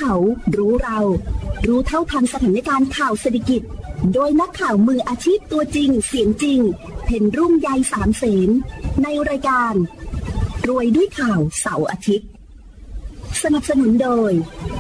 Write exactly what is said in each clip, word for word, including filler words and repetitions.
เขารู้เรารู้เท่าทันสถานการณ์ข่าวเศรษฐกิจโดยนักข่าวมืออาชีพตัวจริงเสียงจริงเพ็ญรุ่งใยสามเสนในรายการรวยด้วยข่าวเสาร์อาทิตย์สนับสนุนโดย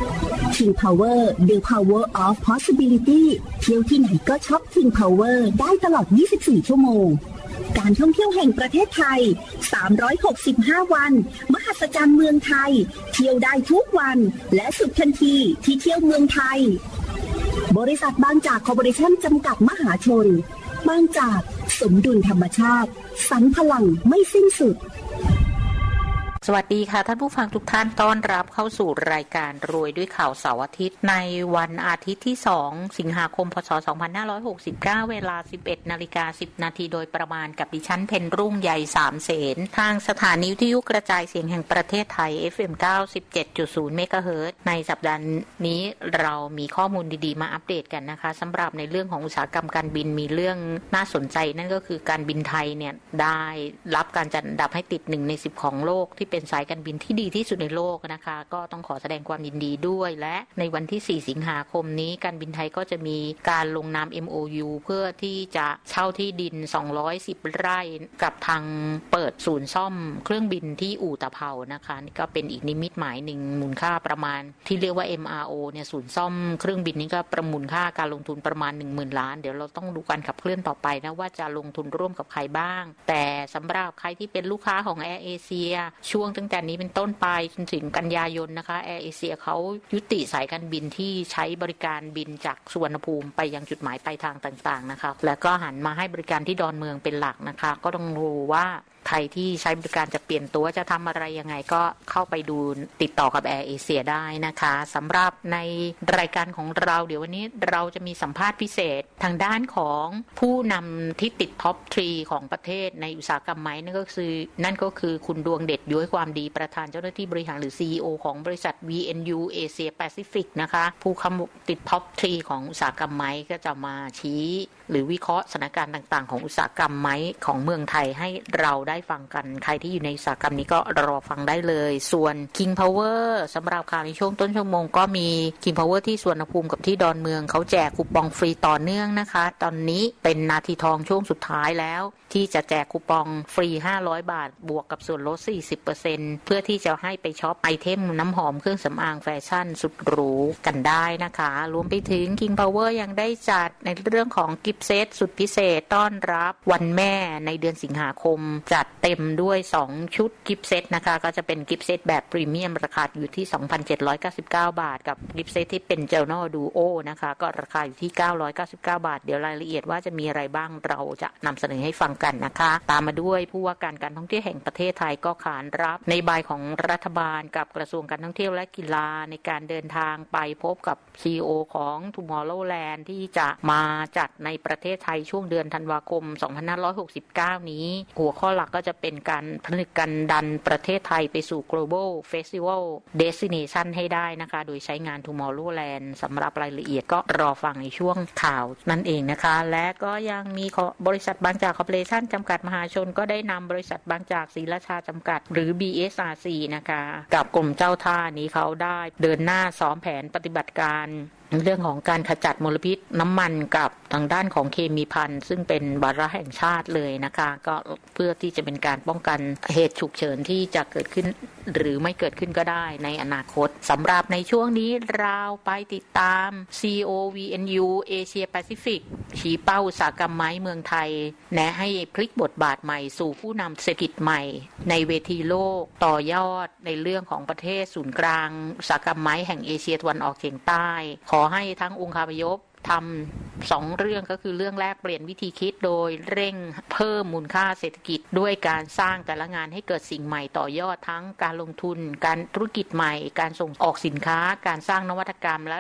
King Power The Power of Possibility เที่ยวที่ไหนก็ช็อป King Power ได้ตลอดยี่สิบสี่ชั่วโมงการท่องเที่ยวแห่งประเทศไทยสามร้อยหกสิบห้าวันมหัศจรรย์เมืองไทยเที่ยวได้ทุกวันและสุดทันทีที่เที่ยวเมืองไทยบริษัทบางจากคอร์ปอเรชั่นจำกัดมหาชนบางจากสมดุลธรรมชาติสรรพลังไม่สิ้นสุดสวัสดีค่ะท่านผู้ฟังทุกท่านต้อนรับเข้าสู่รายการรวยด้วยข่าวเสาร์อาทิตย์ในวันอาทิตย์ที่สองสิงหาคมพ.ศ. สองพันห้าร้อยหกสิบเก้าเวลา สิบเอ็ดนาฬิกาสิบนาทีโดยประมาณกับดิฉันเพ็ญรุ่งใยสามเสนทางสถานีวิทยุกระจายเสียงแห่งประเทศไทย เอฟ เอ็ม เก้าสิบเจ็ดจุดศูนย์ เมกะเฮิรตซ์ในสัปดาห์นี้เรามีข้อมูลดีๆมาอัปเดตกันนะคะสำหรับในเรื่องของอุตสาหกรรมการบินมีเรื่องน่าสนใจนั่นก็คือการบินไทยเนี่ยได้รับการจัดอันดับให้ติดหนึ่งในสิบของโลกที่เป็นสายการบินที่ดีที่สุดในโลกนะคะก็ต้องขอแสดงความยินดีด้วยและในวันที่สี่สิงหาคมนี้การบินไทยก็จะมีการลงนาม เอ็ม โอ ยู เพื่อที่จะเช่าที่ดินสองร้อยสิบไร่กับทางเปิดศูนย์ซ่อมเครื่องบินที่อู่ตะเภานะคะนี่ก็เป็นอีกนิมิตหมายหนึ่งมูลค่าประมาณที่เรียกว่า เอ็ม อาร์ โอ เนี่ยศูนย์ซ่อมเครื่องบินนี้ก็ประมูลค่าการลงทุนประมาณ หนึ่งหมื่น ล้านเดี๋ยวเราต้องดูการขับเคลื่อนต่อไปนะว่าจะลงทุนร่วมกับใครบ้างแต่สำหรับใครที่เป็นลูกค้าของ Air Asia ช่วงตั้งแต่นี้เป็นต้นไปจนถึงกันยายนนะคะ Air Asia เขายุติสายการบินที่ใช้บริการบินจากสุวรรณภูมิไปยังจุดหมายปลายทางต่างๆนะคะแล้วก็หันมาให้บริการที่ดอนเมืองเป็นหลักนะคะก็ต้องรู้ว่าใครที่ใช้บริการจะเปลี่ยนตัวจะทำอะไรยังไงก็เข้าไปดูติดต่อกับ Air Asia ได้นะคะสำหรับในรายการของเราเดี๋ยววันนี้เราจะมีสัมภาษณ์พิเศษทางด้านของผู้นำที่ติดท็อปสามของประเทศในอุตสาหกรรมไม้นั่นก็คือนั่นก็คือคุณดวงเด็ดย้อยความดีประธานเจ้าหน้าที่บริหารหรือ ซี อี โอ ของบริษัท วี เอ็น ยู Asia Pacific นะคะผู้คำติดท็อปสามของอุตสาหกรรมไม้ก็จะมาชี้หรือวิเคราะห์สถานการณ์ต่างๆของอุตสาหกรรมไม้ของเมืองไทยให้เราได้ฟังกันใครที่อยู่ในอุตสาหกรรมนี้ก็รอฟังได้เลยส่วน King Power สำหรับข่าวในช่วงต้นชั่วโมงก็มี King Power ที่สุวรรณภูมิกับที่ดอนเมืองเขาแจกคูปองฟรีต่อเนื่องนะคะตอนนี้เป็นนาทีทองช่วงสุดท้ายแล้วที่จะแจกคูปองฟรีห้าร้อยบาทบวกกับส่วนลด สี่สิบเปอร์เซ็นต์ เพื่อที่จะให้ไปช็อปไอเทมน้ำหอมเครื่องสำอางแฟชั่นสุดหรูกันได้นะคะรวมไปถึง King Power ยังได้จัดในเรื่องของกิฟต์เซตสุดพิเศษต้อนรับวันแม่ในเดือนสิงหาคมจัดเต็มด้วยสองชุดกิฟต์เซตนะคะก็จะเป็นกิฟต์เซตแบบพรีเมียมราคาอยู่ที่ สองพันเจ็ดร้อยเก้าสิบเก้า บาทกับกิฟต์เซตที่เป็น Journal Duo นะคะก็ราคาอยู่ที่เก้าร้อยเก้าสิบเก้าบาทเดี๋ยวรายละเอียดว่าจะมีอะไรบ้างเราจะนำเสนอให้ฟังกันนะคะตามมาด้วยผู้ว่าการการท่องเที่ยวแห่งประเทศไทยก็ขานรับนโยบายของรัฐบาลกับกระทรวงการท่องเที่ยวและกีฬาในการเดินทางไปพบกับ ซี อี โอ ของ Tomorrowland ที่จะมาจัดในประเทศไทยช่วงเดือนธันวาคมสองพันห้าร้อยหกสิบเก้านี้หัวข้อหลักก็จะเป็นการผนึกกันดันประเทศไทยไปสู่ Global Festival Destination ให้ได้นะคะโดยใช้งาน Tomorrowland สำหรับรายละเอียดก็รอฟังในช่วงข่าวนั่นเองนะคะและก็ยังมีบริษัทบางจากคอร์ปอเรชั่นจำกัดมหาชนก็ได้นำบริษัทบางจากศรีราชาจำกัดหรือ บี เอส อาร์ ซี นะคะกับกรมเจ้าท่านี้เขาได้เดินหน้าซ้อมแผนปฏิบัติการเรื่องของการขจัดมลพิษน้ำมันกับทางด้านของเคมีภัณฑ์ซึ่งเป็นวาระแห่งชาติเลยนะคะก็เพื่อที่จะเป็นการป้องกันเหตุฉุกเฉินที่จะเกิดขึ้นหรือไม่เกิดขึ้นก็ได้ในอนาคตสำหรับในช่วงนี้เราไปติดตาม ซี อี โอ วี เอ็น ยู Asia Pacific ชี้เป้าอุตสาหกรรมไม้เมืองไทยแนะให้พลิกบทบาทใหม่สู่ผู้นำเศรษฐกิจใหม่ในเวทีโลกต่อยอดในเรื่องของประเทศศูนย์กลางอุตสาหกรรมไม้แห่งเอเชียตะวันออกเฉียงใต้ขอให้ทั้งองค์คาพยพทำสองเรื่องก็คือเรื่องแรกเปลี่ยนวิธีคิดโดยเร่งเพิ่มมูลค่าเศรษฐกิจด้วยการสร้างแต่ละงานให้เกิดสิ่งใหม่ต่อยอดทั้งการลงทุนการธุรกิจใหม่การส่งออกสินค้าการสร้างนวัตกรรมและ